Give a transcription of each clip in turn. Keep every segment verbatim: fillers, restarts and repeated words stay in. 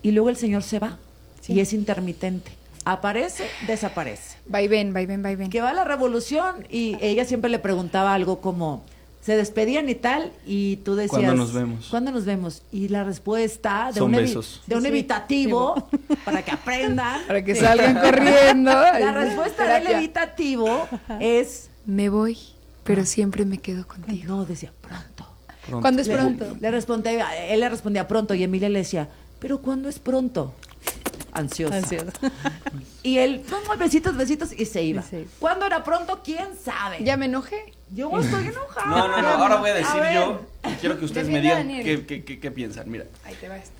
y luego el señor se va, sí. y es intermitente. Aparece, desaparece. Va y ven, va y ven, va y ven. Que va a la revolución y ella siempre le preguntaba algo como, se despedían y tal, y tú decías, ¿cuándo nos vemos? ¿Cuándo nos vemos? Y la respuesta de Son un, besos. evi- de un Sí. evitativo, para que aprendan. Para que salgan corriendo. La respuesta del Terapia. evitativo es, Me voy, pero siempre me quedo contigo. no, decía, pronto. Pronto. ¿Cuándo es Le- pronto? Le respondía, él le respondía pronto y Emilia le decía, ¿pero cuándo es pronto? Ansiosa. Ansiosa. Y él, vamos, besitos, besitos, y se iba. Y se iba. ¿Cuándo era pronto? ¿Quién sabe? ¿Ya me enojé? Yo estoy enojada. No, no, no, ahora voy a decir ver. yo, y quiero que ustedes me Defiende a digan Daniel. qué, qué, qué, qué piensan. Mira, Ahí te va esto.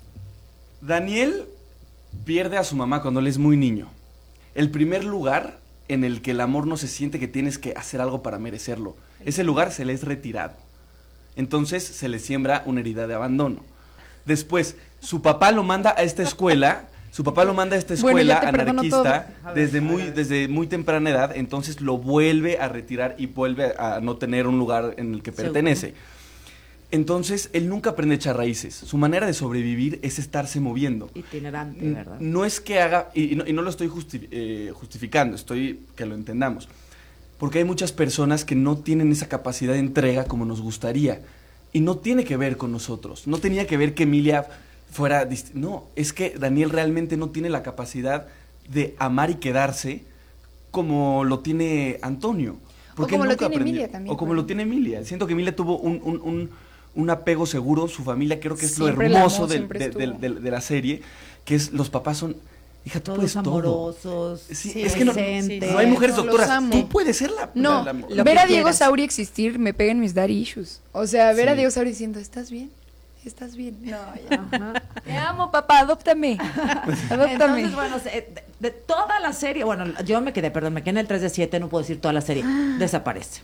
Daniel pierde a su mamá cuando él es muy niño. El primer lugar en el que el amor no se siente que tienes que hacer algo para merecerlo. Ese lugar se le es retirado. Entonces se le siembra una herida de abandono. Después, su papá lo manda a esta escuela, su papá lo manda a esta Bueno, escuela ya te perdono anarquista todo. desde muy, desde muy temprana edad, entonces lo vuelve a retirar y vuelve a no tener un lugar en el que Seguro. pertenece. Entonces, él nunca aprende a echar raíces. Su manera de sobrevivir es estarse moviendo. Itinerante, ¿verdad? No es que haga, y, y no, y no lo estoy justi- eh, justificando, estoy que lo entendamos. Porque hay muchas personas que no tienen esa capacidad de entrega como nos gustaría. Y no tiene que ver con nosotros. No tenía que ver que Emilia fuera... dist- No, es que Daniel realmente no tiene la capacidad de amar y quedarse como lo tiene Antonio. Porque como él lo nunca tiene aprendió. Emilia también, O como por lo tiene Emilia. Siento que Emilia tuvo un, un, un, un apego seguro, su familia, creo que es Siempre lo la hermoso amó, del- siempre de, de- estuvo. de- de la serie, que es los papás son... Hija, tú Todos puedes todo. amorosos, Sí, sí, es que no, presentes. no hay mujeres No, los doctoras. amo. Tú puedes ser la... No, la- la- lo ver que a Diego quieras. Sauri existir me pega en mis daddy issues. O sea, ver a Sí. Diego Sauri diciendo, ¿estás bien? ¿Estás bien? No, ya. Ajá. Te amo, papá, adóptame. Adóptame. Entonces, bueno, se- de, de toda la serie, bueno, yo me quedé, perdón, me quedé en el tres de siete, no puedo decir toda la serie, desaparece.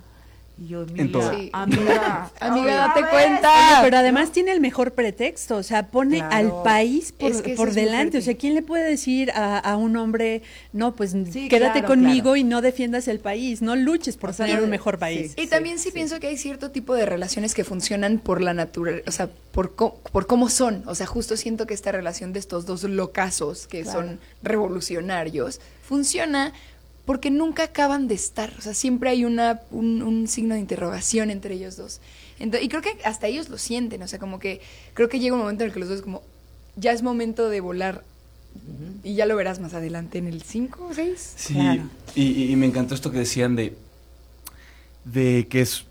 Y yo, Emilia, En todo. Sí. amiga, Amiga, a date ver, cuenta. Oye, pero además tiene el mejor pretexto, o sea, pone Claro. al país por, Es que eso por es muy delante, o fuerte. sea, ¿quién le puede decir a, a un hombre, no, pues Sí, quédate claro, conmigo claro. y no defiendas el país, no luches por O sea, tener no- un mejor sí. país? Y también sí, pienso que hay cierto tipo de relaciones que funcionan por la naturaleza, o sea, por, co- por cómo son. O sea, justo siento que esta relación de estos dos locazos que Claro. son revolucionarios funciona porque nunca acaban de estar. O sea, siempre hay una, un, un signo de interrogación entre ellos dos. Ento- y creo que hasta ellos lo sienten. O sea, como que creo que llega un momento en el que los dos como, ya es momento de volar. Y ya lo verás más adelante en el cinco o seis. Sí, Claro. y, y- y me encantó esto que decían de... De que es...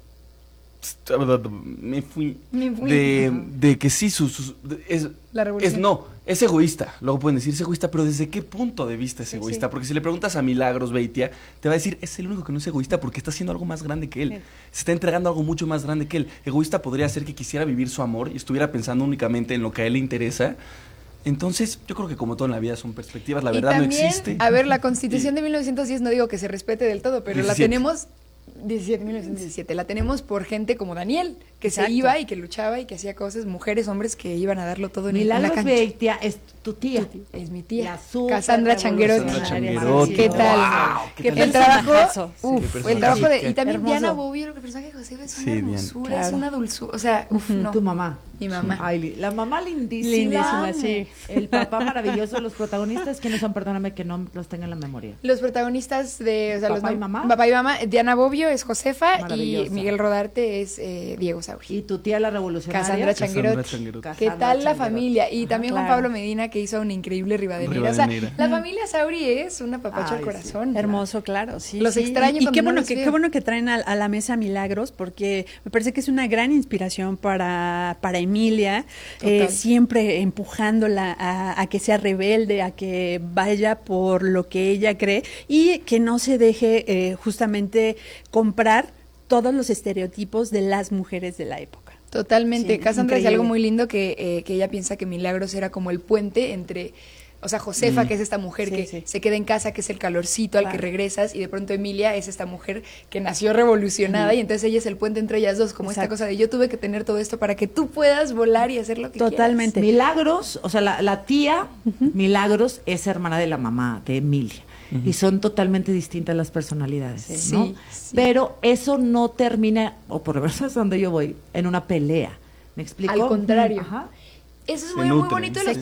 Me fui. Me fui. De, Ajá. de que sí, sus... sus- es, La revolución. es no, es egoísta. Luego pueden decir es egoísta, pero ¿desde qué punto de vista es Sí, egoísta? sí. Porque si le preguntas a Milagros Beitia, te va a decir, es el único que no es egoísta porque está haciendo algo más grande que él. Sí. Se está entregando algo mucho más grande que él. Egoísta podría ser que quisiera vivir su amor y estuviera pensando únicamente en lo que a él le interesa. Entonces, yo creo que como todo en la vida son perspectivas, la Y verdad también, no existe. A ver, la Constitución de mil novecientos diez, no digo que se respete del todo, pero la diecisiete. tenemos diecisiete, mil novecientos diecisiete, la tenemos por gente como Daniel, que Exacto. se iba y que luchaba y que hacía cosas, mujeres, hombres que iban a darlo todo en, en la Milagros cancha. Beitia es tu tía. Es mi tía, La súper Cassandra Changuerotti. Cassandra Changuerotti. ¿Qué tal? Wow, ¿qué el tal? trabajo, personajazo. uf, Sí, qué el trabajo de, personaje. y también Hermoso. Diana Bobby, el personaje de José es Sí, una Diana. hermosura, es Claro. una dulzura, o sea, uf, no. Tu mamá. Mi mamá. Ay, li- la mamá lindísima. Lindísima, sí. El papá maravilloso, los protagonistas, ¿quiénes son? Perdóname que no los tenga en la memoria. Los protagonistas de, o sea, ¿Papá los y mam- mamá? Papá y mamá, Diana Bobbio es Josefa y Maravillosa. Miguel Rodarte es eh, Diego Sauri. Y tu tía la revolucionaria. Cassandra Changuerotti. Cassandra Changuerotti. ¿Qué Cassandra tal la Changuerotti. familia? Y Ajá, también Juan claro. Pablo Medina, que hizo una increíble Rivadeneira. O sea, Rivadeneira. la familia Sauri es una papacha al Ay, corazón. Hermoso, claro, sí. Los sí. extraño Y, y cuando qué no bueno los que veo. qué bueno que traen a, a la mesa Milagros, porque me parece que es una gran inspiración para, para Emilia, eh, Total. siempre empujándola a, a que sea rebelde, a que vaya por lo que ella cree y que no se deje eh, justamente comprar todos los estereotipos de las mujeres de la época. Totalmente. Sí, Cassandra dice increíble. algo muy lindo que, eh, que ella piensa que Milagros era como el puente entre, o sea, Josefa, Mm. que es esta mujer Sí, que sí. se queda en casa, que es el calorcito al que Claro. regresas, y de pronto Emilia es esta mujer que nació revolucionada, y entonces ella es el puente entre ellas dos, como esta Exacto. cosa de yo tuve que tener todo esto para que tú puedas volar y hacer lo que Totalmente. Milagros, o sea, la, la tía Milagros es hermana de la mamá de Emilia. Y son totalmente distintas las personalidades, Sí, ¿no? sí, sí. Pero eso no termina, o por lo menos es donde yo voy, en una pelea. ¿Me explico? Al contrario. Ajá. Eso es Se muy, muy nutren. bonito de los